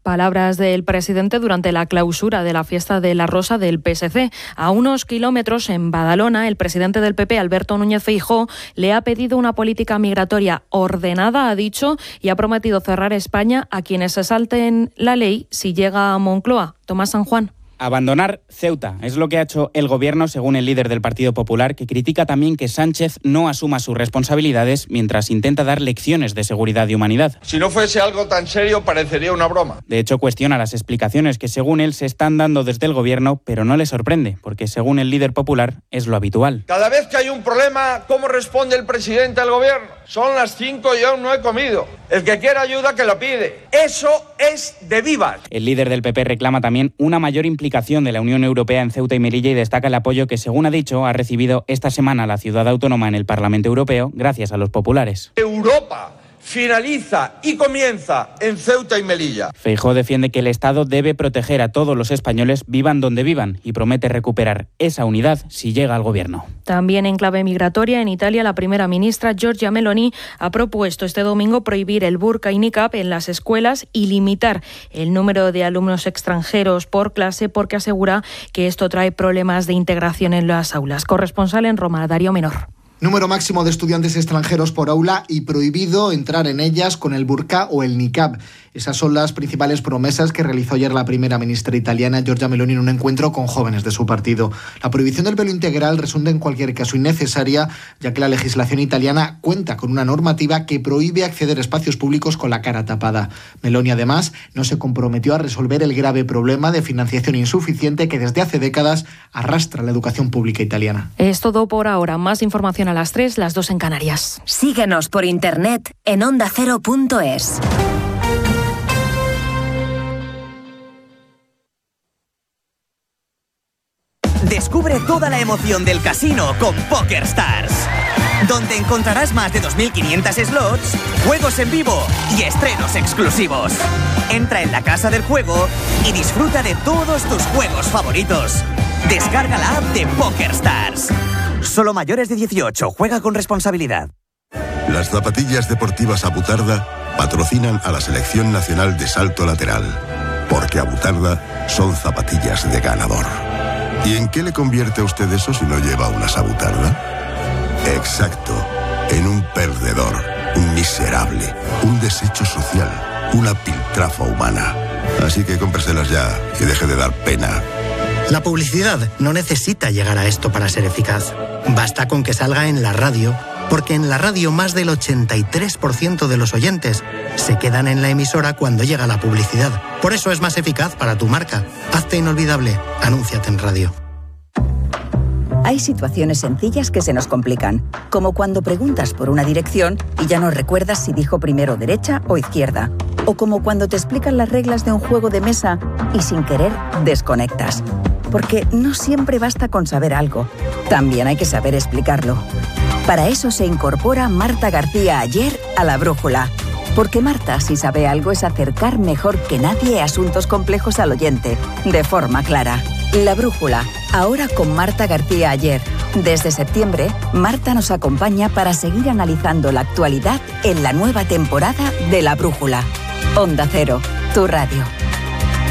Palabras del presidente durante la clausura de la fiesta de la Rosa del PSC. A unos kilómetros, en Badalona, el presidente del PP, Alberto Núñez Feijóo, le ha pedido una política migratoria ordenada, ha dicho, y ha prometido cerrar España a quienes se salten la ley si llega a Moncloa. Tomás San Juan. Abandonar Ceuta es lo que ha hecho el Gobierno, según el líder del Partido Popular, que critica también que Sánchez no asuma sus responsabilidades mientras intenta dar lecciones de seguridad y humanidad. Si no fuese algo tan serio, parecería una broma. De hecho, cuestiona las explicaciones que, según él, se están dando desde el Gobierno, pero no le sorprende, porque, según el líder popular, es lo habitual. Cada vez que hay un problema, ¿cómo responde el presidente al Gobierno? Son las 5 y aún no he comido. El que quiera ayuda, que lo pide. Eso es de vivas. El líder del PP reclama también una mayor implicación de la Unión Europea en Ceuta y Melilla y destaca el apoyo que, según ha dicho, ha recibido esta semana la ciudad autónoma en el Parlamento Europeo gracias a los populares. Europa finaliza y comienza en Ceuta y Melilla. Feijóo defiende que el Estado debe proteger a todos los españoles, vivan donde vivan, y promete recuperar esa unidad si llega al Gobierno. También en clave migratoria, en Italia, la primera ministra Giorgia Meloni ha propuesto este domingo prohibir el burka y niqab en las escuelas y limitar el número de alumnos extranjeros por clase, porque asegura que esto trae problemas de integración en las aulas. Corresponsal en Roma, Darío Menor. Número máximo de estudiantes extranjeros por aula y prohibido entrar en ellas con el burka o el niqab. Esas son las principales promesas que realizó ayer la primera ministra italiana Giorgia Meloni en un encuentro con jóvenes de su partido. La prohibición del velo integral resulta en cualquier caso innecesaria, ya que la legislación italiana cuenta con una normativa que prohíbe acceder a espacios públicos con la cara tapada. Meloni, además, no se comprometió a resolver el grave problema de financiación insuficiente que desde hace décadas arrastra la educación pública italiana. Es todo por ahora. Más información a las 3, las 2 en Canarias. Síguenos por internet en ondacero.es. Descubre toda la emoción del casino con PokerStars, donde encontrarás más de 2.500 slots, juegos en vivo y estrenos exclusivos. Entra en la casa del juego y disfruta de todos tus juegos favoritos. Descarga la app de PokerStars. Solo mayores de 18. Juega con responsabilidad. Las zapatillas deportivas Abutarda patrocinan a la Selección Nacional de Salto Lateral, porque Abutarda son zapatillas de ganador. ¿Y en qué le convierte a usted eso si no lleva unas Abutarda? Exacto, en un perdedor, un miserable, un desecho social, una piltrafa humana. Así que cómpreselas ya y deje de dar pena. La publicidad no necesita llegar a esto para ser eficaz. Basta con que salga en la radio, porque en la radio más del 83% de los oyentes se quedan en la emisora cuando llega la publicidad. Por eso es más eficaz para tu marca. Hazte inolvidable. Anúnciate en radio. Hay situaciones sencillas que se nos complican, como cuando preguntas por una dirección y ya no recuerdas si dijo primero derecha o izquierda, o como cuando te explican las reglas de un juego de mesa y sin querer desconectas. Porque no siempre basta con saber algo, también hay que saber explicarlo. Para eso se incorpora Marta García Ayer a La Brújula. Porque Marta, si sabe algo, es acercar mejor que nadie asuntos complejos al oyente, de forma clara. La Brújula, ahora con Marta García Ayer. Desde septiembre, Marta nos acompaña para seguir analizando la actualidad en la nueva temporada de La Brújula. Onda Cero, tu radio.